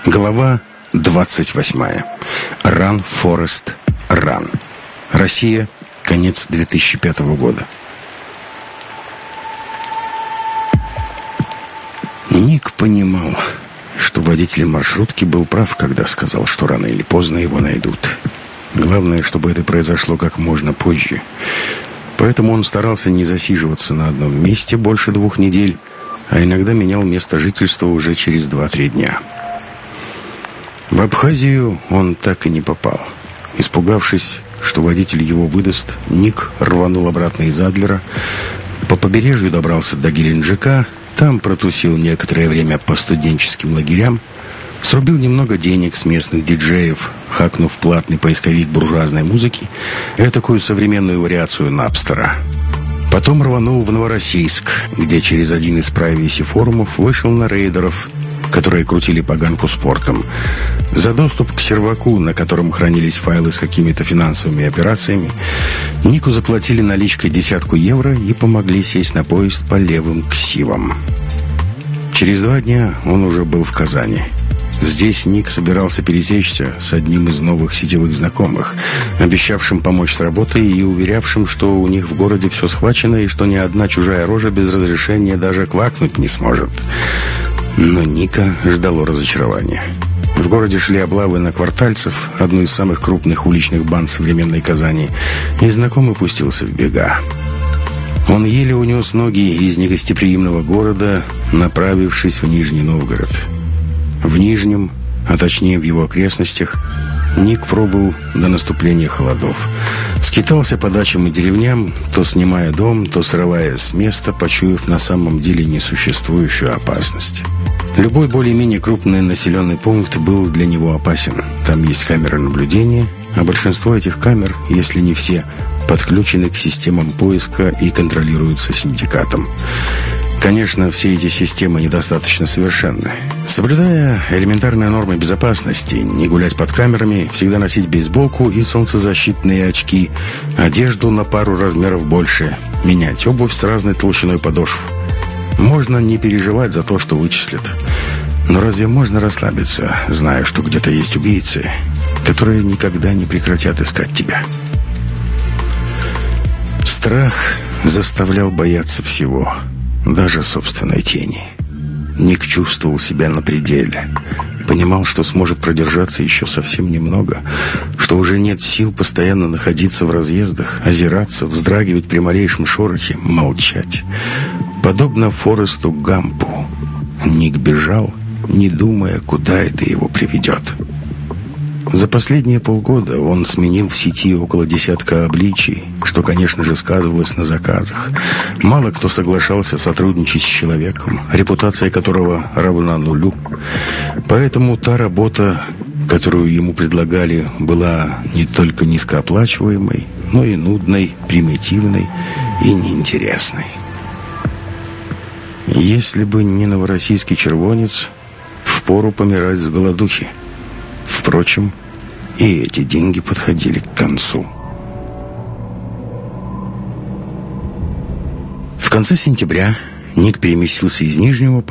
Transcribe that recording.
Глава 28. Run, Forest, Run. Россия. Конец 2005 года. Ник понимал, что водитель маршрутки был прав, когда сказал, что рано или поздно его найдут. Главное, чтобы это произошло как можно позже. Поэтому он старался не засиживаться на одном месте больше 2 недель, а иногда менял место жительства уже через 2-3 дня. В Абхазию он так и не попал. Испугавшись, что водитель его выдаст, Ник рванул обратно из Адлера, по побережью добрался до Геленджика, там протусил некоторое время по студенческим лагерям, срубил немного денег с местных диджеев, хакнув платный поисковик буржуазной музыки, этакую современную вариацию Напстера. Потом рванул в Новороссийск, где через один из прайвеси форумов вышел на рейдеров, которые крутили поганку спортом. За доступ к серваку, на котором хранились файлы с какими-то финансовыми операциями, Нику заплатили наличкой 10 евро и помогли сесть на поезд по левым ксивам. Через 2 дня он уже был в Казани. Здесь Ник собирался пересечься с одним из новых сетевых знакомых, обещавшим помочь с работой и уверявшим, что у них в городе все схвачено и что ни одна чужая рожа без разрешения даже квакнуть не сможет. Но Ника ждало разочарования. В городе шли облавы на квартальцев, одну из самых крупных уличных банд современной Казани, и знакомый пустился в бега. Он еле унес ноги из негостеприимного города, направившись в Нижний Новгород. В Нижнем, а точнее в его окрестностях, Ник пробыл до наступления холодов. Скитался по дачам и деревням, то снимая дом, то срываясь с места, почуяв на самом деле несуществующую опасность. Любой более-менее крупный населенный пункт был для него опасен. Там есть камеры наблюдения, а большинство этих камер, если не все, подключены к системам поиска и контролируются синдикатом. Конечно, все эти системы недостаточно совершенны. Соблюдая элементарные нормы безопасности, не гулять под камерами, всегда носить бейсболку и солнцезащитные очки, одежду на пару размеров больше, менять обувь с разной толщиной подошв. Можно не переживать за то, что вычислят. Но разве можно расслабиться, зная, что где-то есть убийцы, которые никогда не прекратят искать тебя? Страх заставлял бояться всего, даже собственной тени. Ник чувствовал себя на пределе. Понимал, что сможет продержаться еще совсем немного, что уже нет сил постоянно находиться в разъездах, озираться, вздрагивать при малейшем шорохе, молчать. Подобно Форесту Гампу, Ник бежал, не думая, куда это его приведет. За последние полгода он сменил в сети около 10 обличий, что, конечно же, сказывалось на заказах. Мало кто соглашался сотрудничать с человеком, репутация которого равна 0. Поэтому та работа, которую ему предлагали, была не только низкооплачиваемой, но и нудной, примитивной и неинтересной. Если бы не новороссийский червонец, впору помирать с голодухи. Впрочем, и эти деньги подходили к концу. В конце сентября Ник переместился из Нижнего